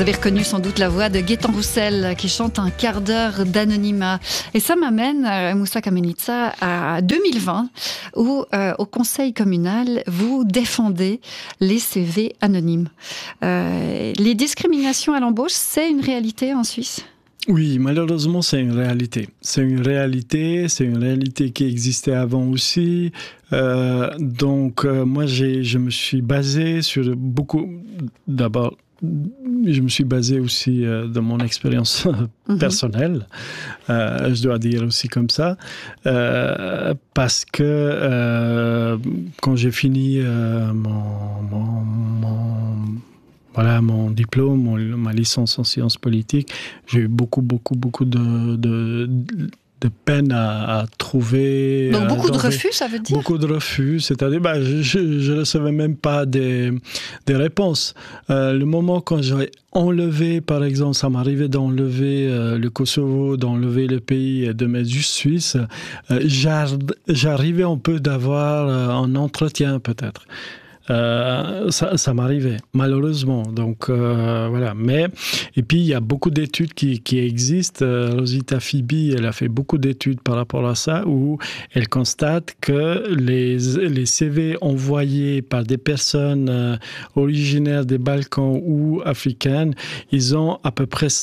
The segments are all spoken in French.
avez reconnu sans doute la voix de Gaëtan Roussel qui chante un quart d'heure d'anonymat. Et ça m'amène, Moussa Kamenitsa, à 2020 où au conseil communal, vous défendez les CV anonymes. Les discriminations à l'embauche, c'est une réalité en Suisse ? Oui, malheureusement, c'est une réalité. C'est une réalité qui existait avant aussi. Moi, je me suis basé sur beaucoup... D'abord, je me suis basé aussi de mon expérience personnelle, je dois dire aussi comme ça, parce que quand j'ai fini mon diplôme, ma licence en sciences politiques, j'ai eu beaucoup de peine à trouver. Donc beaucoup de refus, ça veut dire ? Beaucoup de refus, c'est-à-dire je ne recevais même pas des réponses. Le moment quand j'ai enlevé, par exemple, ça m'arrivait d'enlever le Kosovo, d'enlever le pays et de mettre juste Suisse, j'arrivais un peu d'avoir un entretien peut-être. Ça m'arrivait, malheureusement. Donc, voilà. Et puis, il y a beaucoup d'études qui existent. Rosita Fibi, elle a fait beaucoup d'études par rapport à ça, où elle constate que les CV envoyés par des personnes originaires des Balkans ou africaines, ils ont à peu près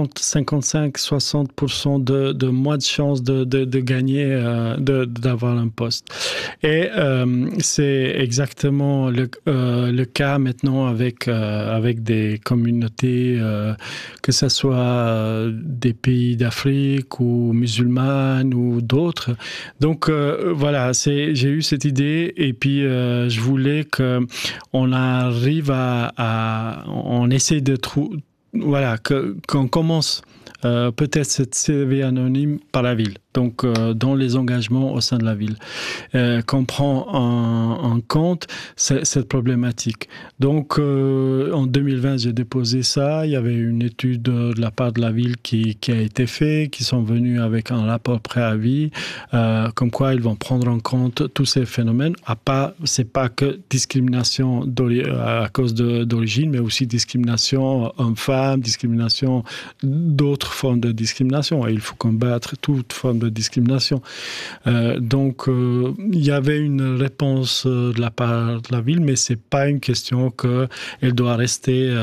55-60% de moins de chances de gagner, d'avoir un poste. Et c'est exactement le cas maintenant avec des communautés, que ce soit des pays d'Afrique ou musulmanes ou d'autres. Donc voilà, j'ai eu cette idée et puis je voulais qu'on arrive on essaie de trouver, voilà, qu'on commence peut-être cette CV anonyme par la ville. Donc, dans les engagements au sein de la ville, qu'on prend en compte cette problématique. Donc, en 2020, j'ai déposé ça. Il y avait une étude de la part de la ville qui a été faite, qui sont venus avec un rapport préavis, comme quoi ils vont prendre en compte tous ces phénomènes. C'est pas que discrimination à cause d'origine, mais aussi discrimination homme-femme, discrimination, d'autres formes de discrimination. Et il faut combattre toute forme de discrimination. Donc, il y avait une réponse de la part de la ville, mais c'est pas une question qu'elle doit rester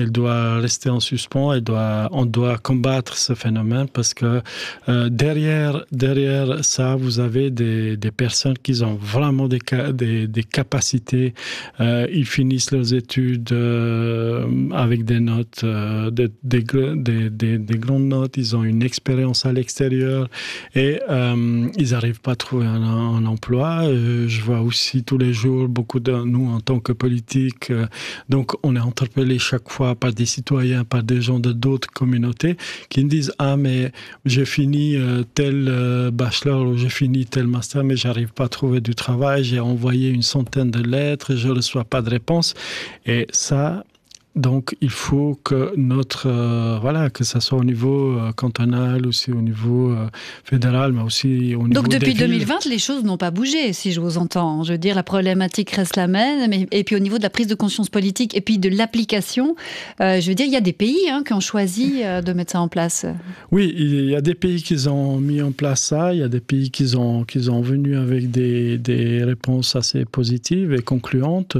en suspens. On doit combattre ce phénomène parce que derrière ça, vous avez des personnes qui ont vraiment des capacités. Ils finissent leurs études avec des notes, des grandes notes. Ils ont une expérience à l'extérieur. Et ils n'arrivent pas à trouver un emploi. Je vois aussi tous les jours beaucoup de nous en tant que politiques. Donc, on est interpellé chaque fois par des citoyens, par des gens de d'autres communautés qui me disent « Ah, mais j'ai fini tel bachelor ou j'ai fini tel master, mais j'arrive pas à trouver du travail. J'ai envoyé une centaine de lettres, je ne reçois pas de réponse. » Et ça... Donc, il faut que que ça soit au niveau cantonal, aussi au niveau fédéral, mais aussi au niveau Donc, depuis des 2020, les choses n'ont pas bougé, si je vous entends. Je veux dire, la problématique reste la même. Et puis, au niveau de la prise de conscience politique et puis de l'application, je veux dire, il y a des pays qui ont choisi de mettre ça en place. Oui, il y a des pays qui ont mis en place ça. Il y a des pays qui ont venu avec des réponses assez positives et concluantes.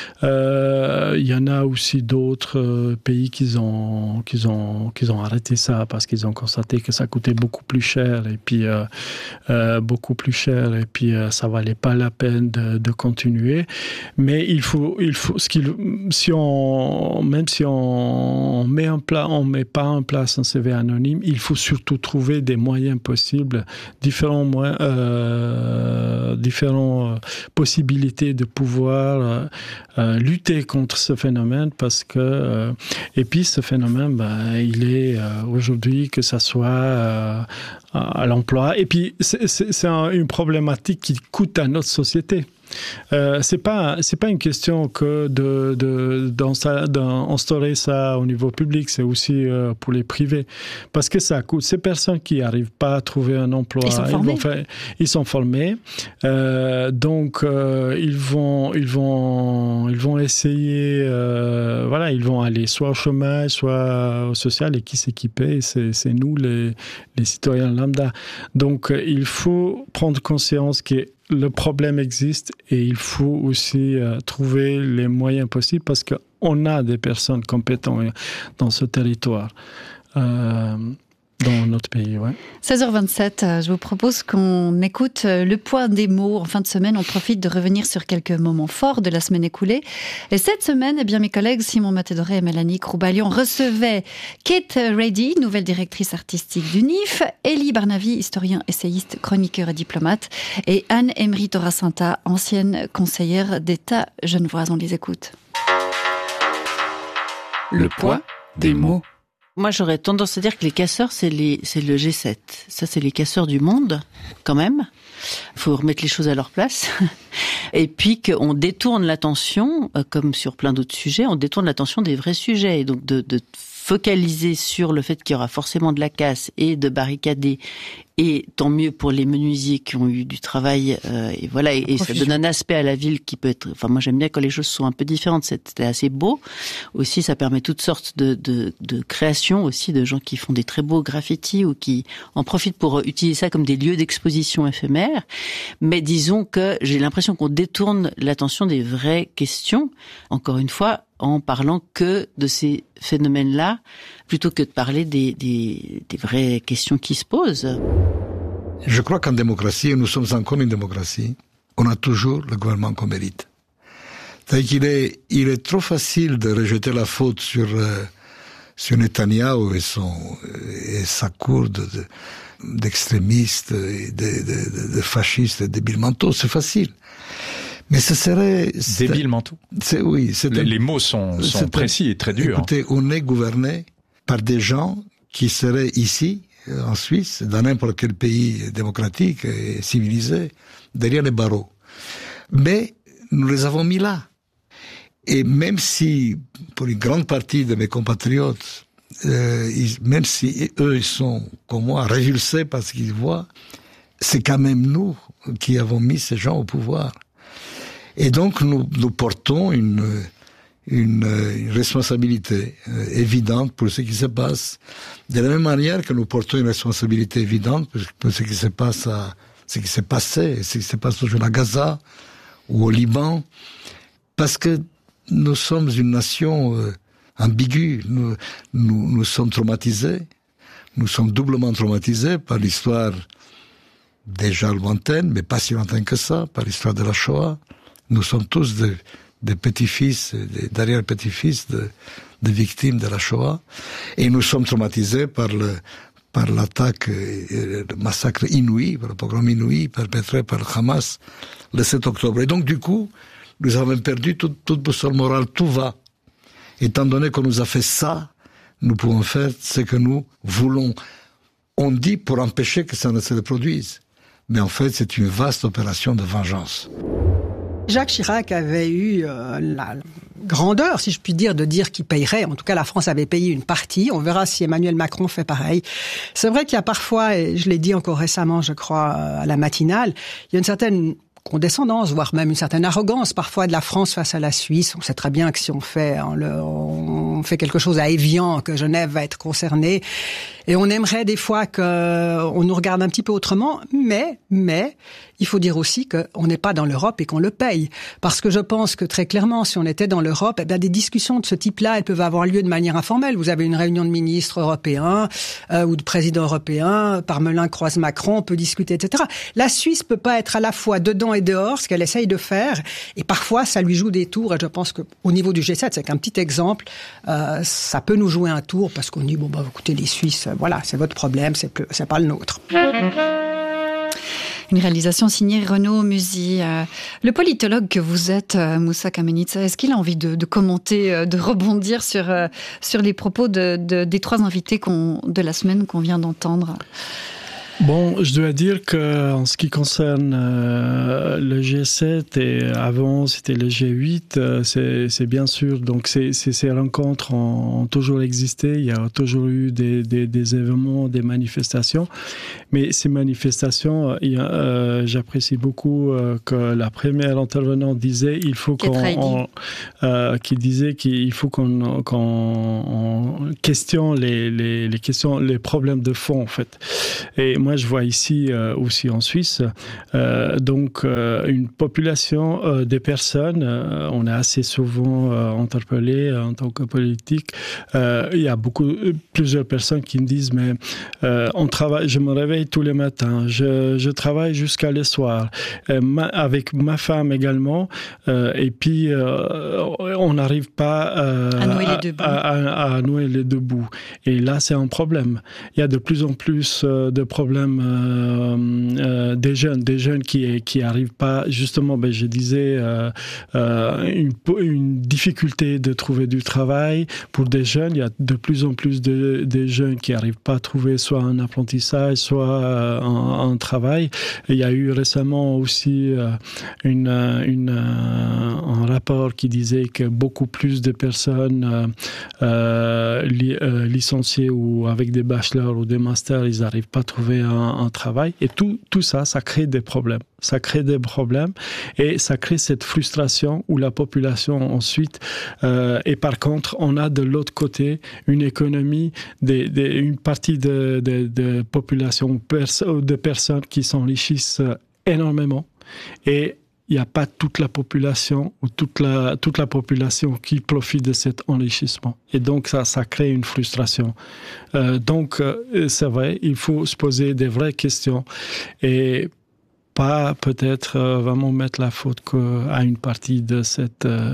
Il y en a aussi d'autres pays qui ont arrêté ça parce qu'ils ont constaté que ça coûtait beaucoup plus cher et puis ça valait pas la peine de continuer. Mais il faut même si on met pas en place un CV anonyme, il faut surtout trouver des moyens possibles, différentes possibilités de pouvoir lutter contre ce phénomène parce que et puis ce phénomène, il est aujourd'hui que ça soit à l'emploi. Et puis c'est une problématique qui coûte à notre société. C'est pas une question que d'instaurer ça au niveau public, c'est aussi pour les privés, parce que ça coûte. Ces personnes qui n'arrivent pas à trouver un emploi, ils sont formés, donc ils vont essayer, ils vont aller soit au chômage, soit au social, et qui s'équiper, c'est nous les citoyens lambda. Donc il faut prendre conscience que le problème existe et il faut aussi trouver les moyens possibles parce qu'on a des personnes compétentes dans ce territoire, dans notre pays. Ouais. 16h27, je vous propose qu'on écoute le poids des mots. En fin de semaine, on profite de revenir sur quelques moments forts de la semaine écoulée. Et cette semaine, mes collègues Simon Matedoré et Mélanie Croubalion recevaient Kate Rady, nouvelle directrice artistique du NIF, Elie Barnavi, historien, essayiste, chroniqueur et diplomate, et Anne-Emery Toracinta, ancienne conseillère d'État genevoise. On les écoute. Le poids des mots. Moi, j'aurais tendance à dire que les casseurs, c'est le G7. Ça, c'est les casseurs du monde, quand même. Il faut remettre les choses à leur place. Et puis qu'on détourne l'attention, comme sur plein d'autres sujets, on détourne l'attention des vrais sujets. Et donc de focaliser sur le fait qu'il y aura forcément de la casse et de barricader. Et tant mieux pour les menuisiers qui ont eu du travail, et voilà, et ça donne un aspect à la ville qui peut être, enfin, moi j'aime bien quand les choses sont un peu différentes, c'était assez beau. Aussi, ça permet toutes sortes de créations aussi, de gens qui font des très beaux graffitis ou qui en profitent pour utiliser ça comme des lieux d'exposition éphémères. Mais disons que j'ai l'impression qu'on détourne l'attention des vraies questions, encore une fois, en parlant que de ces phénomènes-là, plutôt que de parler des vraies questions qui se posent. Je crois qu'en démocratie, et nous sommes encore une démocratie, on a toujours le gouvernement qu'on mérite. C'est-à-dire qu'il est trop facile de rejeter la faute sur Netanyahou et sa cour d'extrémistes, et de fascistes et débiles mentaux, c'est facile. Mais ce serait... Débile manteau. Oui. Les mots sont précis et très durs. Écoutez, on est gouverné par des gens qui seraient ici, en Suisse, dans n'importe quel pays démocratique et civilisé, derrière les barreaux. Mais nous les avons mis là. Et même si, pour une grande partie de mes compatriotes, même si eux, ils sont, comme moi, révulsés par ce qu'ils voient, c'est quand même nous qui avons mis ces gens au pouvoir. Et donc, nous pour une responsabilité évidente pour ce qui se passe. De la même manière que nous portons une responsabilité évidente pour ce qui se passe ce qui s'est passé, ce qui se passe aujourd'hui à Gaza ou au Liban. Parce que nous sommes une nation ambiguë. Nous sommes traumatisés. Nous sommes doublement traumatisés par l'histoire déjà lointaine, mais pas si lointaine que ça, par l'histoire de la Shoah. Nous sommes tous des petits-fils, des arrière-petits-fils de victimes de la Shoah. Et nous sommes traumatisés par l'attaque, le massacre inouï, par le pogrom inouï perpétré par le Hamas le 7 octobre. Et donc, du coup, nous avons perdu toute boussole morale, tout va. Étant donné qu'on nous a fait ça, nous pouvons faire ce que nous voulons. On dit pour empêcher que ça ne se reproduise. Mais en fait, c'est une vaste opération de vengeance. Jacques Chirac avait eu la grandeur, si je puis dire, de dire qu'il payerait. En tout cas, la France avait payé une partie. On verra si Emmanuel Macron fait pareil. C'est vrai qu'il y a parfois, et je l'ai dit encore récemment, je crois, à la matinale, il y a une certaine condescendance, voire même une certaine arrogance parfois de la France face à la Suisse. On sait très bien que si on fait quelque chose à Évian, que Genève va être concernée. Et on aimerait des fois qu'on nous regarde un petit peu autrement, mais il faut dire aussi qu'on n'est pas dans l'Europe et qu'on le paye. Parce que je pense que très clairement, si on était dans l'Europe, des discussions de ce type-là, elles peuvent avoir lieu de manière informelle. Vous avez une réunion de ministres européens ou de présidents européens, Parmelin croise Macron, on peut discuter, etc. La Suisse peut pas être à la fois dedans et dehors, ce qu'elle essaye de faire, et parfois ça lui joue des tours. Et je pense qu'au niveau du G7, c'est qu'un petit exemple, ça peut nous jouer un tour parce qu'on dit écoutez, les Suisses, voilà, c'est votre problème, c'est pas le nôtre. Une réalisation signée Renaud Musy. Le politologue que vous êtes, Moussa Kamenitsa, est-ce qu'il a envie de commenter, de rebondir sur les propos des trois invités de la semaine qu'on vient d'entendre ? Bon, je dois dire qu'en ce qui concerne le G7 et avant c'était le G8, c'est bien sûr, donc ces rencontres ont toujours existé, il y a toujours eu des événements, des manifestations, mais ces manifestations, j'apprécie beaucoup que la première intervenante disait qu'il faut qu'on questionne les problèmes de fond en fait. Et moi je vois ici aussi en Suisse une population de personnes, on est assez souvent interpellé en tant que politique. Il y a plusieurs personnes qui me disent mais on travaille, je me réveille tous les matins, je travaille jusqu'à le soir, avec ma femme également, et puis on n'arrive pas à nouer les deux bouts. Et là, c'est un problème. Il y a de plus en plus de problèmes des jeunes qui n'arrivent pas, justement, je disais, une difficulté de trouver du travail. Pour des jeunes, il y a de plus en plus de jeunes qui n'arrivent pas à trouver soit un apprentissage, soit un travail. Et il y a eu récemment aussi un rapport qui disait que beaucoup plus de personnes licenciées ou avec des bachelors ou des masters, ils n'arrivent pas à trouver un travail. Et tout ça crée des problèmes. Ça crée des problèmes et ça crée cette frustration où la population ensuite... et par contre, on a de l'autre côté une économie, une partie de population, de personnes qui s'enrichissent énormément. Et il n'y a pas toute la population ou toute la population qui profite de cet enrichissement. Et donc, ça crée une frustration. Donc, c'est vrai, il faut se poser des vraies questions et pas peut-être vraiment mettre la faute à une partie de ces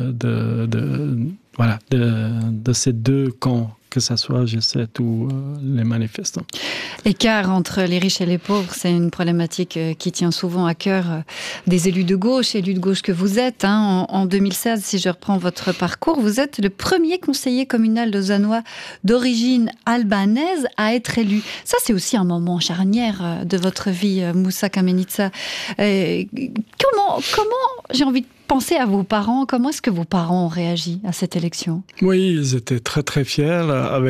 deux camps, que ce soit G7 ou les manifestants. L'écart entre les riches et les pauvres, c'est une problématique qui tient souvent à cœur des élus de gauche que vous êtes. En 2016, si je reprends votre parcours, vous êtes le premier conseiller communal lausannois d'origine albanaise à être élu. Ça, c'est aussi un moment charnière de votre vie, Moussa Kamenitsa. Comment, j'ai envie de penser à vos parents, comment est-ce que vos parents ont réagi à cette élection ? Oui, ils étaient très très fiers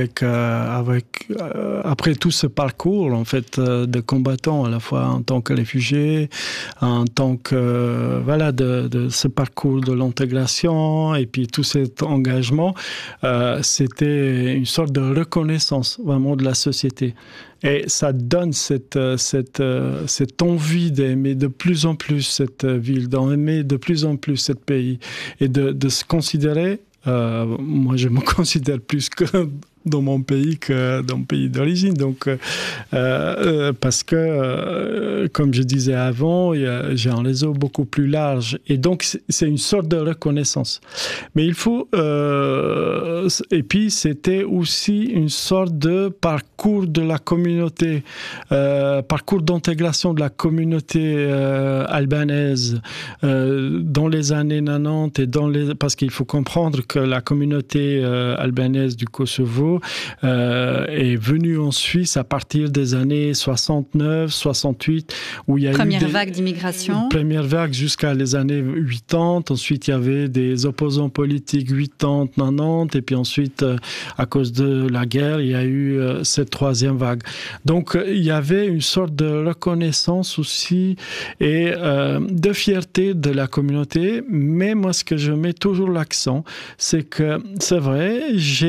après tout ce parcours en fait de combattants, à la fois en tant que réfugiés, en tant que de ce parcours de l'intégration et puis tout cet engagement, c'était une sorte de reconnaissance vraiment de la société. Et ça donne cette envie d'aimer de plus en plus cette ville, d'aimer de plus en plus ce pays et de se considérer, moi je me considère plus que dans mon pays que dans mon pays d'origine. Donc, parce que, comme je disais avant, j'ai un réseau beaucoup plus large. Et donc, c'est une sorte de reconnaissance. Mais il faut... et puis, c'était aussi une sorte de parcours de la communauté, parcours d'intégration de la communauté albanaise dans les années 90 et parce qu'il faut comprendre que la communauté albanaise du Kosovo est venue en Suisse à partir des années 69, 68, où il y a première vague d'immigration. Première vague jusqu'à les années 80. Ensuite, il y avait des opposants politiques 80, 90. Et puis ensuite, à cause de la guerre, il y a eu cette troisième vague. Donc, il y avait une sorte de reconnaissance aussi et de fierté de la communauté. Mais moi, ce que je mets toujours l'accent, c'est que, c'est vrai,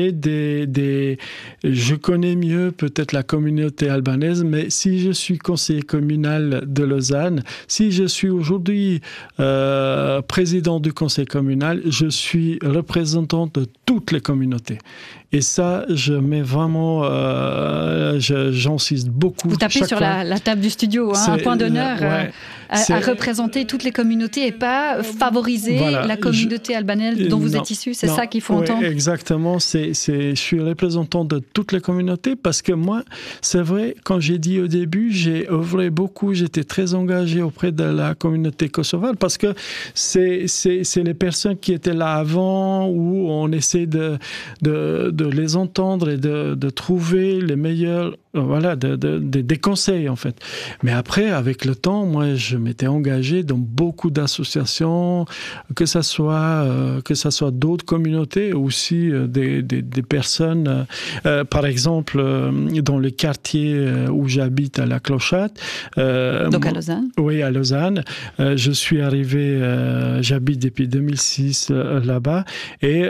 je connais mieux peut-être la communauté albanaise, mais si je suis conseiller communal de Lausanne, si je suis aujourd'hui président du conseil communal, je suis représentant de toutes les communautés. Et ça, je mets vraiment, j'insiste beaucoup. Vous tapez sur la table du studio, un point d'honneur à représenter toutes les communautés et pas favoriser la communauté albanaise dont vous êtes issu. C'est ça qu'il faut entendre. Exactement. Je suis représentant représentant de toutes les communautés, parce que moi, c'est vrai, quand j'ai dit au début, j'ai œuvré beaucoup, j'étais très engagé auprès de la communauté kosovare, parce que c'est les personnes qui étaient là avant, où on essaie de les entendre et de trouver les meilleurs, voilà, des conseils en fait. Mais après, avec le temps, moi, je m'étais engagé dans beaucoup d'associations, que ça soit d'autres communautés, aussi des personnes. Par exemple, dans le quartier où j'habite à la Clochette. Donc à Lausanne. Oui, à Lausanne. Je suis arrivé, j'habite depuis 2006 là-bas, et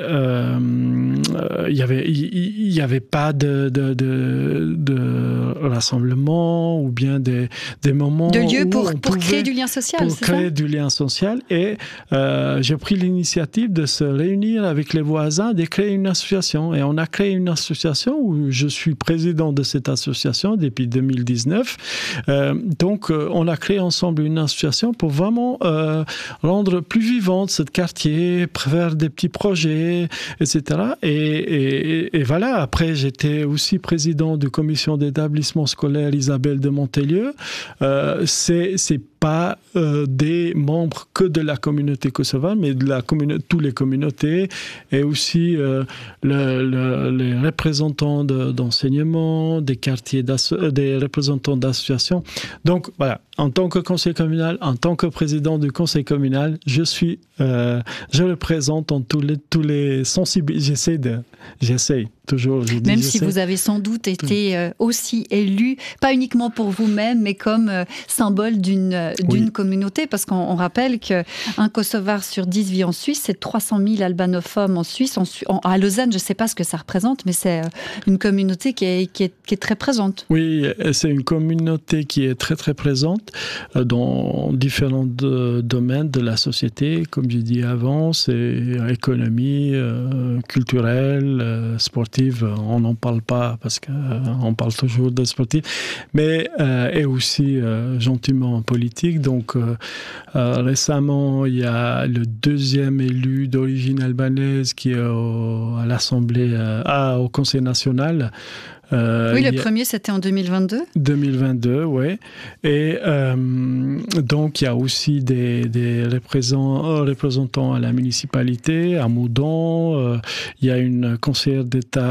il y avait pas de rassemblement ou bien des moments de lieux pour pouvait, créer du lien social, pour c'est créer ça? Du lien social, et j'ai pris l'initiative de se réunir avec les voisins, de créer une association, et on a créé une association où je suis président de cette association depuis 2019. Donc on a créé ensemble une association pour vraiment rendre plus vivante ce quartier, faire des petits projets, etc. Et voilà, après j'étais aussi président de commission d'établissement scolaire Isabelle de Montelieu. C'est pas des membres que de la communauté kosovare, mais de toutes les communautés, et aussi les représentants d'enseignement, des quartiers, des représentants d'associations. Donc voilà, en tant que conseiller communal, en tant que président du conseil communal, je représente en tous les sensibilités. J'essaie toujours. Même si vous avez sans doute été aussi élu, pas uniquement pour vous-même, mais comme symbole d'une communauté, parce qu'on rappelle qu'un Kosovar sur 10 vit en Suisse, c'est 300 000 albanophones en Suisse. À Lausanne, je ne sais pas ce que ça représente, mais c'est une communauté qui est très présente. Oui, c'est une communauté qui est très très présente dans différents domaines de la société, comme j'ai dit avant, c'est économie, culturelle, sportive, on n'en parle pas parce qu'on parle toujours de sportif, mais et aussi gentiment politique. Donc récemment, il y a le deuxième élu d'origine albanaise qui est à l'Assemblée, au Conseil national. Oui, le premier, c'était en 2022. 2022, oui. Et donc, il y a aussi des représentants à la municipalité, à Moudon. Il y a une conseillère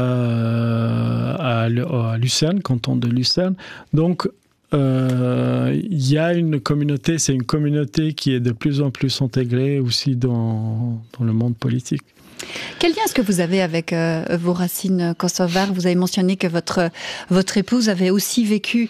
d'État à Lucerne, canton de Lucerne. Donc, il y a une communauté, c'est une communauté qui est de plus en plus intégrée aussi dans le monde politique. Quel lien est-ce que vous avez avec vos racines kosovares? Vous avez mentionné que votre épouse avait aussi vécu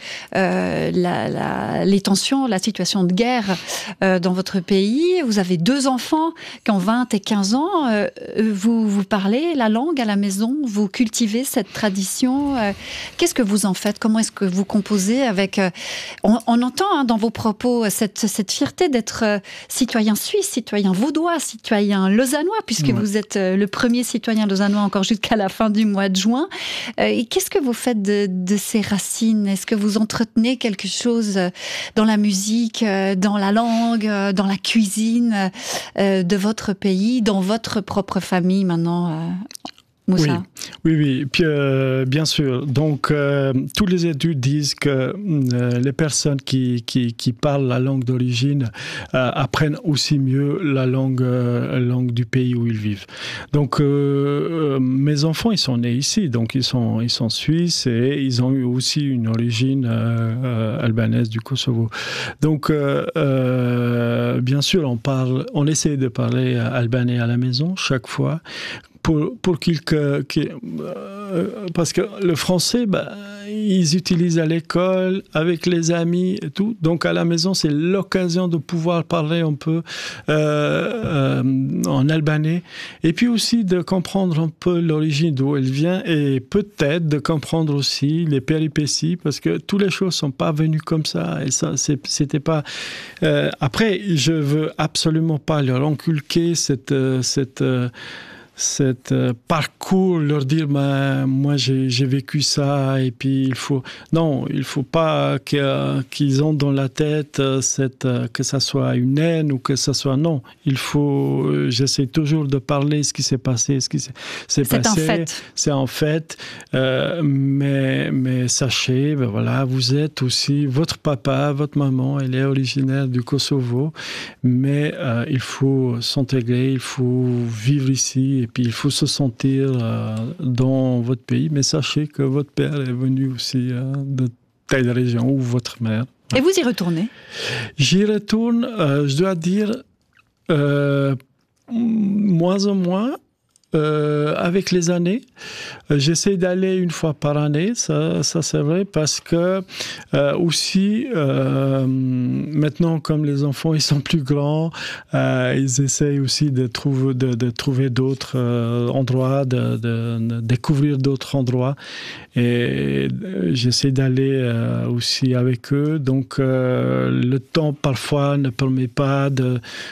les tensions, la situation de guerre dans votre pays. Vous avez 2 enfants qui ont 20 et 15 ans. Vous parlez la langue à la maison? Vous cultivez cette tradition? Qu'est-ce que vous en faites? Comment est-ce que vous composez avec... On entend dans vos propos cette fierté d'être citoyen suisse, citoyen vaudois, citoyen lausannois, puisque vous êtes le premier citoyen lausannois encore jusqu'à la fin du mois de juin. Et qu'est-ce que vous faites de ces racines? Est-ce que vous entretenez quelque chose dans la musique, dans la langue, dans la cuisine de votre pays, dans votre propre famille maintenant, Moussa? Oui. Puis, bien sûr. Donc, tous les études disent que les personnes qui parlent la langue d'origine apprennent aussi mieux la langue du pays où ils vivent. Donc, mes enfants, ils sont nés ici, donc ils sont suisses, et ils ont eu aussi une origine albanaise du Kosovo. Donc, bien sûr, on essaie de parler albanais à la maison chaque fois. Pour parce que le français, ils utilisent à l'école, avec les amis et tout. Donc à la maison, c'est l'occasion de pouvoir parler un peu en albanais. Et puis aussi de comprendre un peu l'origine d'où elle vient, et peut-être de comprendre aussi les péripéties, parce que toutes les choses sont pas venues comme ça. Et ça, c'était pas... Après, je veux absolument pas leur inculquer cette parcours, leur dire moi j'ai vécu ça et puis il faut pas qu'ils ont dans la tête que ça soit une haine ou que ça soit non. J'essaie toujours de parler ce qui s'est passé, c'est en fait, mais sachez, voilà, vous êtes aussi votre papa, votre maman, elle est originaire du Kosovo, mais il faut s'intégrer, il faut vivre ici. Et puis, il faut se sentir dans votre pays. Mais sachez que votre père est venu aussi de telle région, ou votre mère. Et vous y retournez ? J'y retourne, je dois dire, moins en moins. Avec les années, j'essaie d'aller une fois par année, ça c'est vrai, parce que aussi maintenant comme les enfants ils sont plus grands, ils essayent aussi de trouver d'autres endroits, de découvrir d'autres endroits, et j'essaie d'aller aussi avec eux. Donc le temps parfois ne permet pas